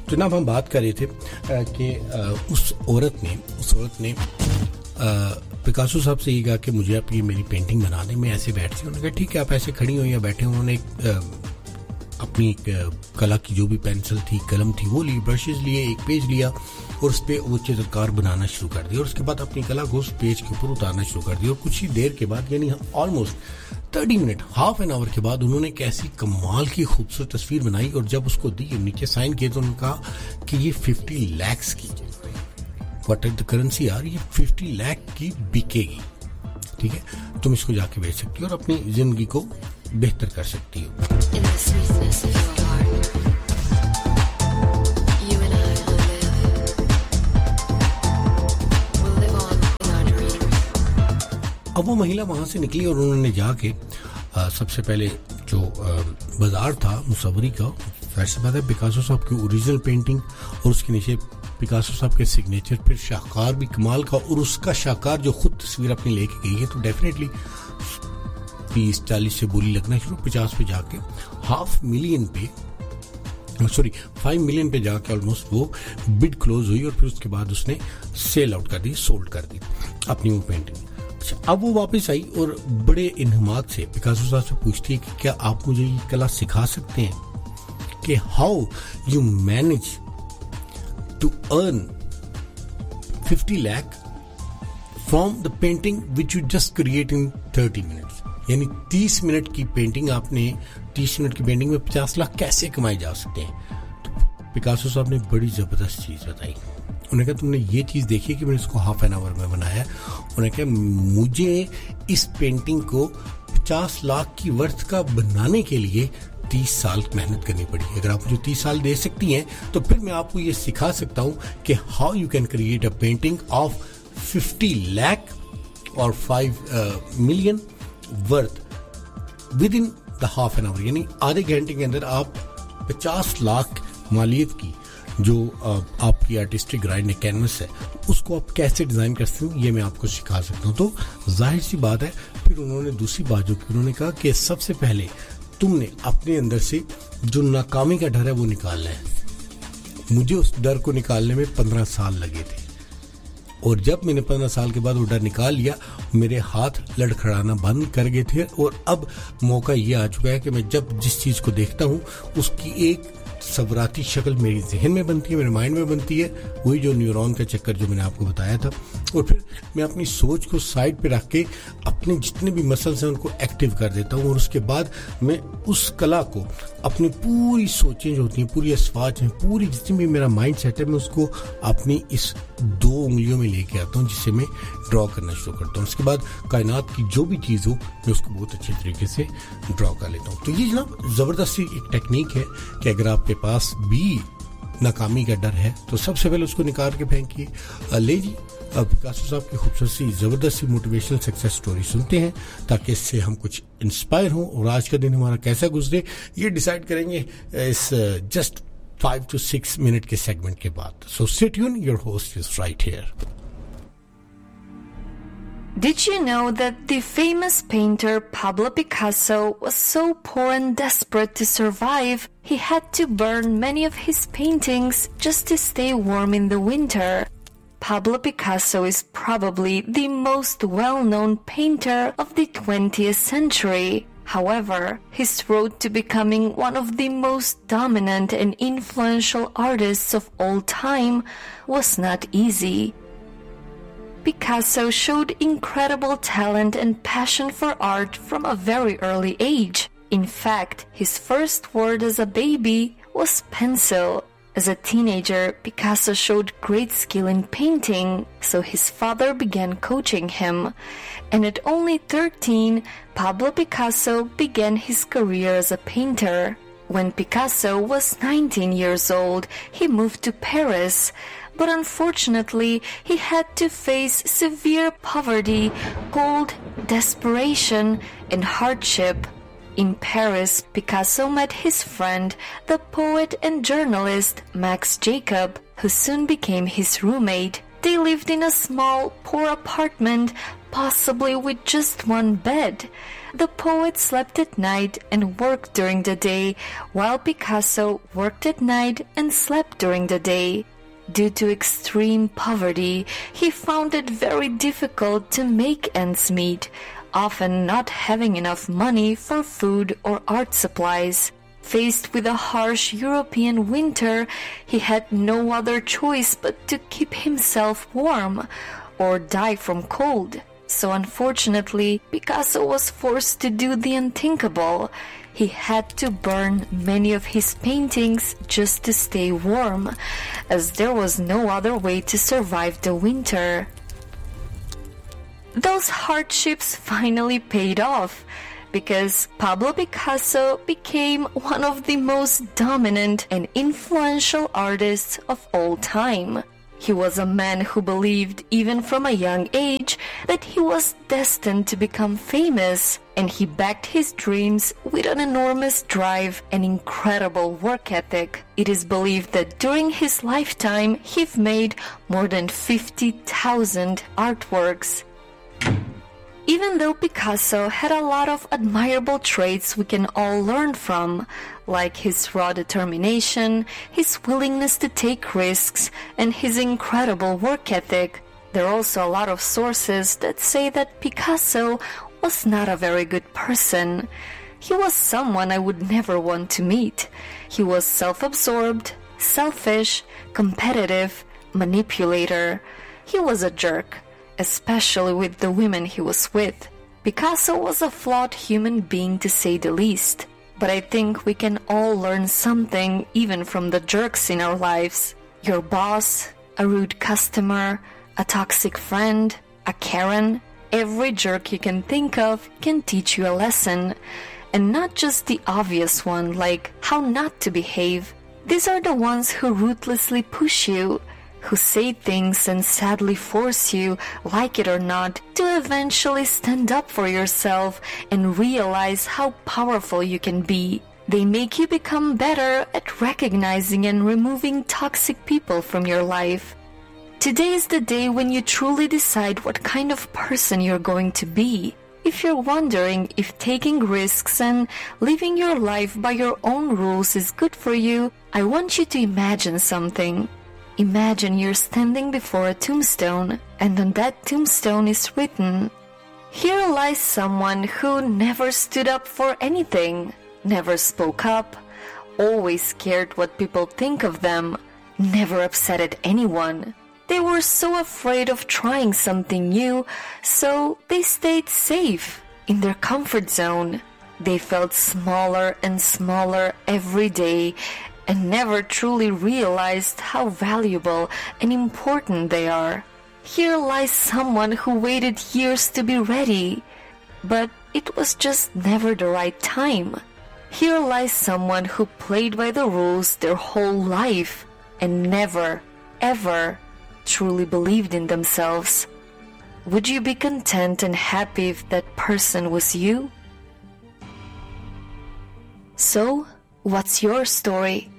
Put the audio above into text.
जनाब हम बात कर रहे थे कि उस औरत ने पिकासो साहब से ये कहा कि मुझे आप ये मेरी पेंटिंग बना दें, मैं ऐसे बैठती हूँ। उन्होंने कहा ठीक है, आप ऐसे खड़ी हो या बैठे हो। उन्होंने अपनी कला की जो भी पेंसिल थी, कलम थी, वो ली, ब्रशेज लिए, एक पेज लिया और उस पर वो चित्रकार बनाना शुरू कर दिया और उसके बाद अपनी कला को उस पेज के ऊपर उतारना शुरू कर दिया। और कुछ ही देर के बाद, यानी almost 30 minute, half an hour के बाद उन्होंने एक ऐसी कमाल की खूबसूरत तस्वीर बनाई और जब उसको दी, नीचे साइन किए, तो उन्होंने कहा कि ये 50 lakhs की, व्हाट इज द करेंसी यार, ये 50 लाख की बिकेगी। ठीक है, तुम इसको जाके बेच सकती हो और अपनी जिंदगी को बेहतर कर सकती हो। अब वो महिला वहां से निकली और उन्होंने जाके सबसे पहले जो बाजार था मुसव्वरी का, वैसे बात है पिकासो साहब की ओरिजिनल पेंटिंग और उसके नीचे पिकासो साहब के सिग्नेचर, फिर शाहकार भी कमाल का, और उसका शाहकार जो खुद तस्वीर अपनी लेके गई है, तो डेफिनेटली 30-40 से बोली लगना शुरू, 50 पे जाके 5 मिलियन पे जाके ऑलमोस्ट वो बिड क्लोज हुई और फिर उसके बाद उसने सेल आउट कर दी, सोल्ड कर दी अपनी वो पेंटिंग। अच्छा, अब वो वापस आई और बड़े इन्हमाक से पिकासो साहब से पूछती है कि क्या आप मुझे ये कला सिखा सकते हैं कि how you manage to earn 50 lakh from the painting which you just create in 30 minutes. यानी 30 मिनट की पेंटिंग, आपने 30 मिनट की पेंटिंग में 50 लाख कैसे कमाए जा सकते हैं। तो पिकासो साहब ने बड़ी जबरदस्त चीज बताई। उन्होंने कहा तुमने ये चीज देखी कि मैंने इसको हाफ एन आवर में बनाया। उन्होंने कहा मुझे इस पेंटिंग को 50 लाख की वर्थ का बनाने के लिए 30 साल मेहनत करनी पड़ी। अगर आप मुझे 30 साल दे सकती हैं तो फिर मैं आपको ये सिखा सकता हूं कि how you can create a painting of 50 lakh और 5 million worth with in the half an hour. यानी आधे घंटे के अंदर आप 50 लाख मालियत की जो आपकी आर्टिस्टिक ग्राइंड कैनवस है, उसको आप कैसे डिजाइन कर सकते हो, ये मैं आपको सिखा सकता हूँ। तो जाहिर सी बात है, फिर उन्होंने दूसरी बात जो की, उन्होंने कहा कि सबसे पहले तुमने अपने अंदर से जो नाकामी का डर है वो निकालना है। मुझे उस डर को निकालने में 15 साल लगे थे और जब मैंने 15 साल के बाद वो डर निकाल लिया, मेरे हाथ लड़खड़ाना बंद कर गए थे और अब मौका ये आ चुका है कि मैं जब जिस चीज को देखता हूँ उसकी एक सवराती शक्ल मेरी जहन में बनती है, मेरे माइंड में बनती है, वही जो न्यूरॉन का चक्कर जो मैंने आपको बताया था। और फिर मैं अपनी सोच को साइड पे रख के अपने जितने भी मसल्स हैं उनको एक्टिव कर देता हूँ और उसके बाद मैं उस कला को, अपनी पूरी सोचें जो होती हैं, पूरी असवाज हैं, पूरी जितनी भी मेरा माइंड सेट है, मैं उसको अपनी इस 2 उंगलियों में लेके आता हूँ जिससे मैं ड्रॉ करना शुरू करता हूँ। उसके बाद कायनात की जो भी चीज़ हो मैं उसको बहुत अच्छे तरीके से ड्रॉ कर लेता हूँ। तो ये जनाब ज़बरदस्ती एक टेक्निक है कि अगर आपके पास भी नाकामी का डर है तो सबसे पहले उसको निकाल के फेंकिए। ले जी, पिकासो साहब की खूबसूरत सी ज़बरदस्त सी मोटिवेशनल सक्सेस स्टोरी सुनते हैं ताकि इससे हम कुछ इंस्पायर हों और आज का दिन हमारा कैसा गुजरे ये डिसाइड करेंगे इस जस्ट 5 to 6 मिनट के सेगमेंट के बाद। So stay tune, your host is right here. Did you know that the famous painter Pablo Picasso was so poor and desperate to survive, he had to burn many of his paintings just to stay warm in the winter? Pablo Picasso is probably the most well-known painter of the 20th century. However, his road to becoming one of the most dominant and influential artists of all time was not easy. Picasso showed incredible talent and passion for art from a very early age. In fact, his first word as a baby was pencil. As a teenager, Picasso showed great skill in painting, so his father began coaching him. And at only 13, Pablo Picasso began his career as a painter. When Picasso was 19 years old, he moved to Paris. But unfortunately, he had to face severe poverty, cold, desperation, and hardship. In Paris, Picasso met his friend, the poet and journalist Max Jacob, who soon became his roommate. They lived in a small, poor apartment, possibly with just one bed. The poet slept at night and worked during the day, while Picasso worked at night and slept during the day. Due to extreme poverty, he found it very difficult to make ends meet, often not having enough money for food or art supplies. Faced with a harsh European winter, he had no other choice but to keep himself warm or die from cold. So unfortunately, Picasso was forced to do the unthinkable. He had to burn many of his paintings just to stay warm, as there was no other way to survive the winter. Those hardships finally paid off, because Pablo Picasso became one of the most dominant and influential artists of all time. He was a man who believed, even from a young age, that he was destined to become famous, and he backed his dreams with an enormous drive and incredible work ethic. It is believed that during his lifetime, he made more than 50,000 artworks. Even though Picasso had a lot of admirable traits we can all learn from, like his raw determination, his willingness to take risks, and his incredible work ethic, there are also a lot of sources that say that Picasso was not a very good person. He was someone I would never want to meet. He was self-absorbed, selfish, competitive, manipulator. He was a jerk, especially with the women he was with. Picasso was a flawed human being, to say the least, but I think we can all learn something even from the jerks in our lives. Your boss, a rude customer, a toxic friend, a Karen, every jerk you can think of can teach you a lesson, and not just the obvious one like how not to behave. These are the ones who ruthlessly push you, who say things and sadly force you, like it or not, to eventually stand up for yourself and realize how powerful you can be. They make you become better at recognizing and removing toxic people from your life. Today is the day when you truly decide what kind of person you're going to be. If you're wondering if taking risks and living your life by your own rules is good for you, I want you to imagine something. Imagine you're standing before a tombstone, and on that tombstone is written, "Here lies someone who never stood up for anything, never spoke up, always cared what people think of them, never upset at anyone. They were so afraid of trying something new, so they stayed safe in their comfort zone. They felt smaller and smaller every day, and never truly realized how valuable and important they are. Here lies someone who waited years to be ready, but it was just never the right time. Here lies someone who played by the rules their whole life and never, ever truly believed in themselves. Would you be content and happy if that person was you?" So, what's your story?